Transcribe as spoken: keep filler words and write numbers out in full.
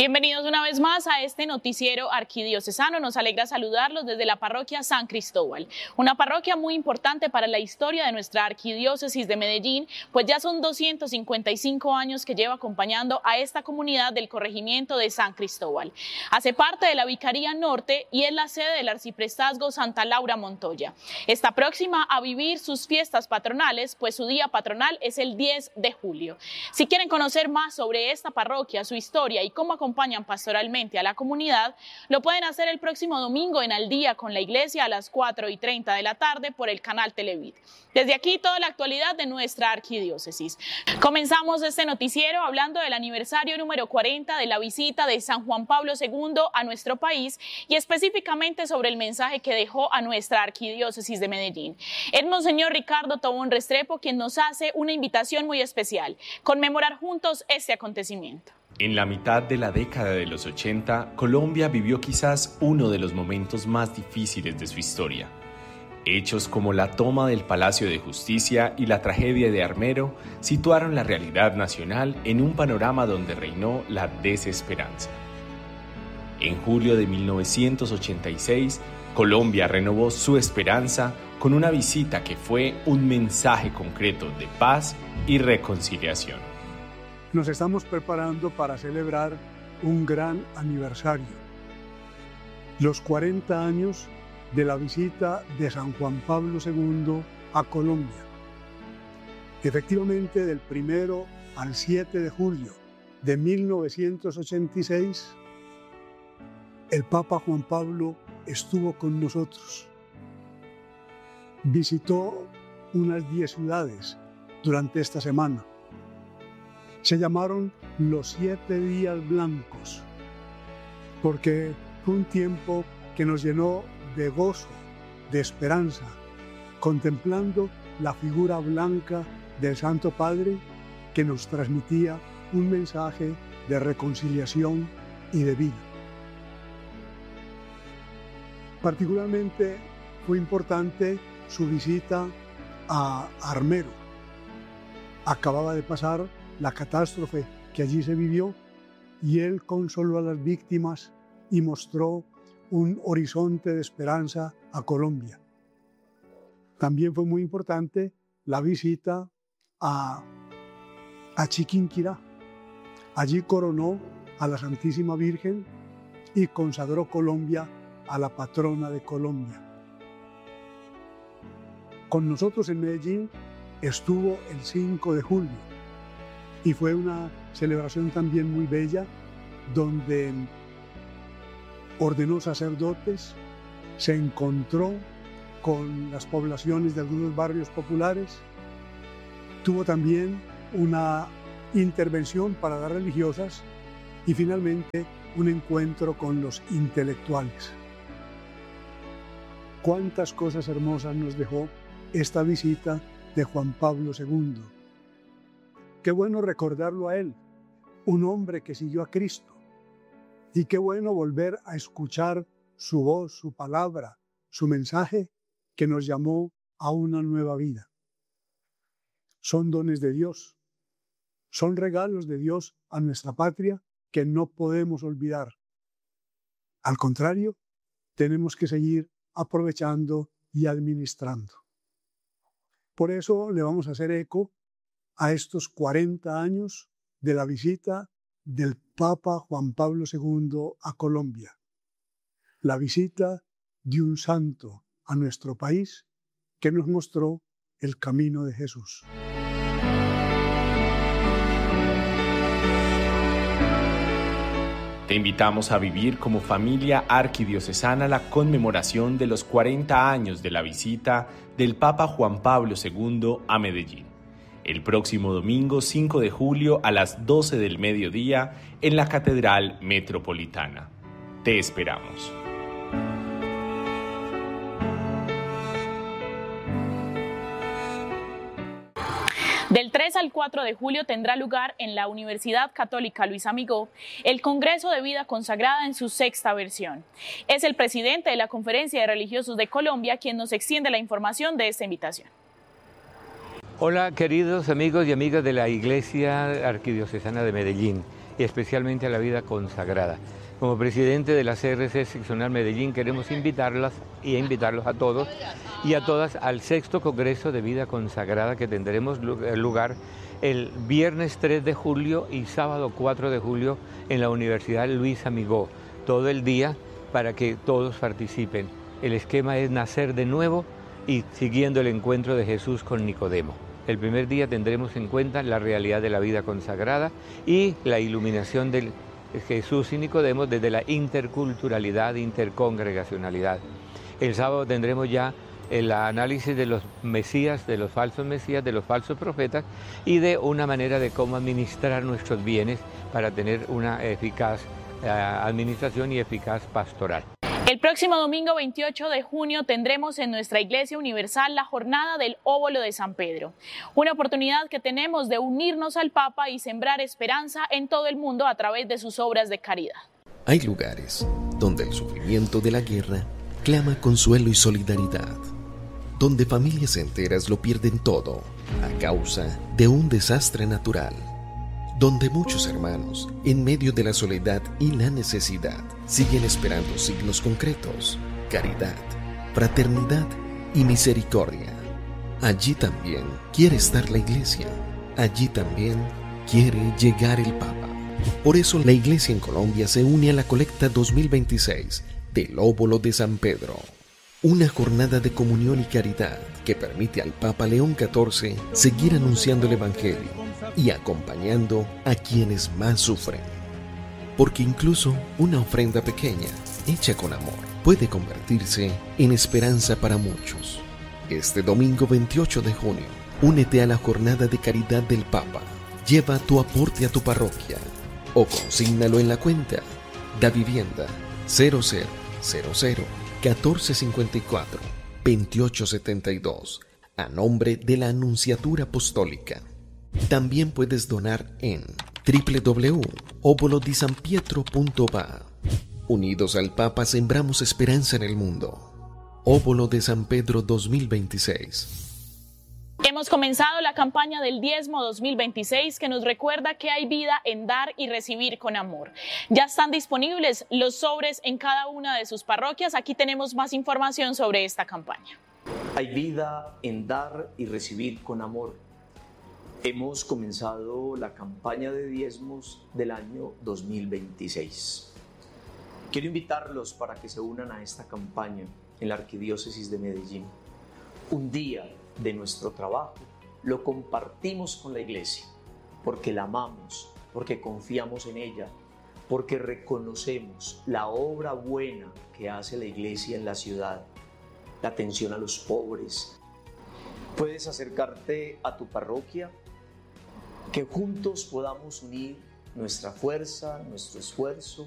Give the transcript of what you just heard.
Bienvenidos una vez más a este noticiero arquidiocesano. Nos alegra saludarlos desde la parroquia San Cristóbal, una parroquia muy importante para la historia de nuestra arquidiócesis de Medellín, pues ya son doscientos cincuenta y cinco años que lleva acompañando a esta comunidad del corregimiento de San Cristóbal. Hace parte de la Vicaría Norte y es la sede del arciprestazgo Santa Laura Montoya. Está próxima a vivir sus fiestas patronales, pues su día patronal es el diez de julio. Si quieren conocer más sobre esta parroquia, su historia y cómo acompañan pastoralmente a la comunidad, lo pueden hacer el próximo domingo en Al Día con la Iglesia a las cuatro y treinta de la tarde por el canal Televid. Desde aquí toda la actualidad de nuestra arquidiócesis. Comenzamos este noticiero hablando del aniversario número cuarenta de la visita de San Juan Pablo segundo a nuestro país y específicamente sobre el mensaje que dejó a nuestra arquidiócesis de Medellín. Es Monseñor Ricardo Tobón Restrepo quien nos hace una invitación muy especial: conmemorar juntos este acontecimiento. En la mitad de la década de los ochenta, Colombia vivió quizás uno de los momentos más difíciles de su historia. Hechos como la toma del Palacio de Justicia y la tragedia de Armero situaron la realidad nacional en un panorama donde reinó la desesperanza. En julio de mil novecientos ochenta y seis, Colombia renovó su esperanza con una visita que fue un mensaje concreto de paz y reconciliación. Nos estamos preparando para celebrar un gran aniversario, los cuarenta años de la visita de San Juan Pablo segundo a Colombia. Efectivamente, del primero al siete de julio de mil novecientos ochenta y seis, el Papa Juan Pablo estuvo con nosotros. Visitó unas diez ciudades durante esta semana. Se llamaron los siete días blancos, porque fue un tiempo que nos llenó de gozo, de esperanza, contemplando la figura blanca del Santo Padre que nos transmitía un mensaje de reconciliación y de vida. Particularmente fue importante su visita a Armero. Acababa de pasar la catástrofe que allí se vivió y él consoló a las víctimas y mostró un horizonte de esperanza a Colombia. También fue muy importante la visita a, a Chiquinquirá. Allí coronó a la Santísima Virgen y consagró Colombia a la patrona de Colombia. Con nosotros en Medellín estuvo el cinco de julio. Y fue una celebración también muy bella, donde ordenó sacerdotes, se encontró con las poblaciones de algunos barrios populares, tuvo también una intervención para las religiosas y finalmente un encuentro con los intelectuales. Cuántas cosas hermosas nos dejó esta visita de Juan Pablo segundo. Qué bueno recordarlo a él, un hombre que siguió a Cristo. Y qué bueno volver a escuchar su voz, su palabra, su mensaje que nos llamó a una nueva vida. Son dones de Dios, son regalos de Dios a nuestra patria que no podemos olvidar. Al contrario, tenemos que seguir aprovechando y administrando. Por eso le vamos a hacer eco a estos cuarenta años de la visita del Papa Juan Pablo segundo a Colombia. La visita de un santo a nuestro país que nos mostró el camino de Jesús. Te invitamos a vivir como familia arquidiocesana la conmemoración de los cuarenta años de la visita del Papa Juan Pablo segundo a Medellín. El próximo domingo cinco de julio a las doce del mediodía en la Catedral Metropolitana. Te esperamos. Del tres al cuatro de julio tendrá lugar en la Universidad Católica Luis Amigó el Congreso de Vida Consagrada en su sexta versión. Es el presidente de la Conferencia de Religiosos de Colombia quien nos extiende la información de esta invitación. Hola queridos amigos y amigas de la Iglesia Arquidiocesana de Medellín. y especialmente a la vida consagrada. Como presidente de la C R C Seccional Medellín queremos invitarlas y invitarlos a todos y a todas al sexto Congreso de Vida Consagrada que tendremos lugar el viernes tres de julio y sábado cuatro de julio en la Universidad Luis Amigó, todo el día para que todos participen. El esquema es nacer de nuevo y siguiendo el encuentro de Jesús con Nicodemo. El primer día tendremos en cuenta la realidad de la vida consagrada y la iluminación del Jesús y Nicodemo desde la interculturalidad, intercongregacionalidad. El sábado tendremos ya el análisis de los mesías, de los falsos mesías, de los falsos profetas y de una manera de cómo administrar nuestros bienes para tener una eficaz eh, administración y eficaz pastoral. El próximo domingo veintiocho de junio tendremos en nuestra Iglesia Universal la jornada del Óbolo de San Pedro, una oportunidad que tenemos de unirnos al Papa y sembrar esperanza en todo el mundo a través de sus obras de caridad. Hay lugares donde el sufrimiento de la guerra clama consuelo y solidaridad, donde familias enteras lo pierden todo a causa de un desastre natural, donde muchos hermanos, en medio de la soledad y la necesidad, siguen esperando signos concretos, caridad, fraternidad y misericordia. Allí también quiere estar la Iglesia, allí también quiere llegar el Papa. Por eso la Iglesia en Colombia se une a la colecta dos mil veintiséis del Óbolo de San Pedro, una jornada de comunión y caridad que permite al Papa León catorce seguir anunciando el Evangelio y acompañando a quienes más sufren. Porque incluso una ofrenda pequeña, hecha con amor, puede convertirse en esperanza para muchos. Este domingo veintiocho de junio, únete a la jornada de caridad del Papa. Lleva tu aporte a tu parroquia o consígnalo en la cuenta Da Vivienda cero cero cero cero catorce cincuenta y cuatro veintiocho setenta y dos a nombre de la Anunciatura Apostólica. También puedes donar en doble u doble u doble u punto óbolo di san pietro punto va. Unidos al Papa sembramos esperanza en el mundo. Óbolo de San Pedro dos mil veintiséis. Hemos comenzado la campaña del Diezmo dos mil veintiséis que nos recuerda que hay vida en dar y recibir con amor. Ya están disponibles los sobres en cada una de sus parroquias. Aquí tenemos más información sobre esta campaña. Hay vida en dar y recibir con amor. Hemos comenzado la campaña de diezmos del año dos mil veintiséis. Quiero invitarlos para que se unan a esta campaña en la Arquidiócesis de Medellín. Un día de nuestro trabajo lo compartimos con la Iglesia, porque la amamos, porque confiamos en ella, porque reconocemos la obra buena que hace la Iglesia en la ciudad, la atención a los pobres. Puedes acercarte a tu parroquia, que juntos podamos unir nuestra fuerza, nuestro esfuerzo